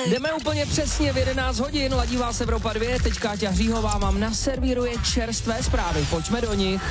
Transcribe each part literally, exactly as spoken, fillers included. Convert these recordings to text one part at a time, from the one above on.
Jdeme úplně přesně v jedenáct hodin, ladí vás Evropa dva, teď Káťa Hříhová vám naservíruje čerstvé zprávy, pojďme do nich.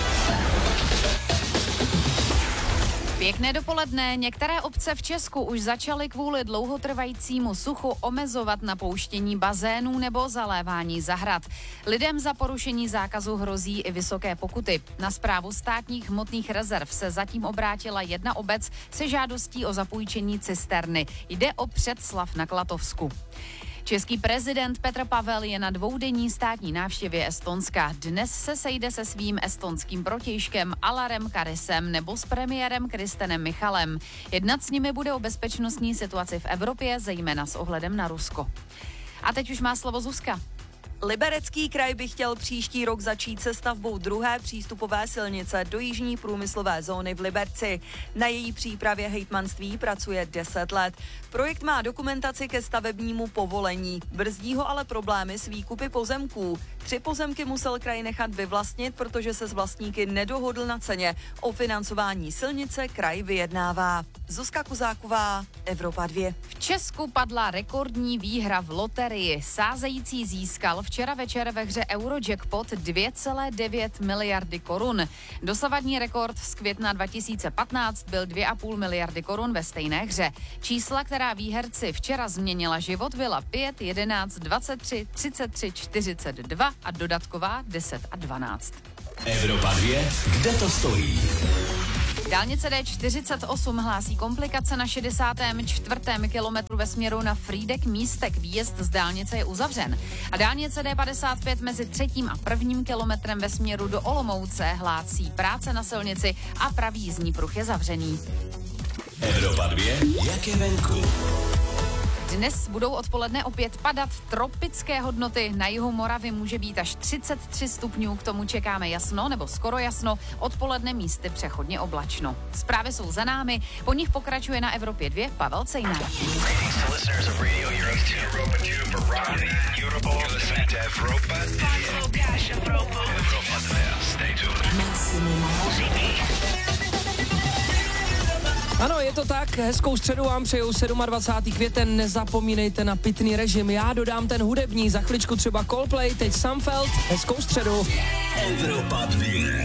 Pěkné dopoledne. Některé obce v Česku už začaly kvůli dlouhotrvajícímu suchu omezovat napouštění bazénů nebo zalévání zahrad. Lidem za porušení zákazu hrozí i vysoké pokuty. Na správu státních hmotných rezerv se zatím obrátila jedna obec se žádostí o zapůjčení cisterny. Jde o Předslav na Klatovsku. Český prezident Petr Pavel je na dvoudenní státní návštěvě Estonska. Dnes se sejde se svým estonským protějškem Alarem Karisem nebo s premiérem Kristenem Michalem. Jednat s nimi bude o bezpečnostní situaci v Evropě, zejména s ohledem na Rusko. A teď už má slovo Zuzka. Liberecký kraj by chtěl příští rok začít se stavbou druhé přístupové silnice do jižní průmyslové zóny v Liberci. Na její přípravě hejtmanství pracuje deset let. Projekt má dokumentaci ke stavebnímu povolení. Brzdí ho ale problémy s výkupy pozemků. Tři pozemky musel kraj nechat vyvlastnit, protože se s vlastníky nedohodl na ceně. O financování silnice kraj vyjednává. Zuzka Kuzáková, Evropa dva. V Česku padla rekordní výhra v loterii. Sázející získal včera večer ve hře Eurojackpot dvě celé devět miliardy korun. Dosavadní rekord z května dva tisíce patnáct byl dvě celé pět miliardy korun ve stejné hře. Čísla, která výherci včera změnila život, byla pět, jedenáct, dvacet tři, třicet tři, čtyřicet dva a dodatková deset a dvanáct. Evropa dva, kde to stojí? Dálnice D čtyřicet osm hlásí komplikace na šedesátém čtvrtém kilometru ve směru na Frýdek Místek. Výjezd z dálnice je uzavřen. A dálnice D padesát pět mezi třetím a prvním kilometrem ve směru do Olomouce hlásí práce na silnici a pravý jízdní pruh je zavřený. Evropa dva, jak je venku? Dnes budou odpoledne opět padat tropické hodnoty. Na jihu Moravy může být až třicet tři stupňů, k tomu čekáme jasno nebo skoro jasno, odpoledne místy přechodně oblačno. Zprávy jsou za námi, po nich pokračuje na Evropě dva Pavel Cejnar. Ano, je to tak, hezkou středu vám přeju dvacátého sedmého květen, nezapomínejte na pitný režim, já dodám ten hudební, za chviličku třeba Coldplay, teď Samfeld, hezkou středu. Evropa dva.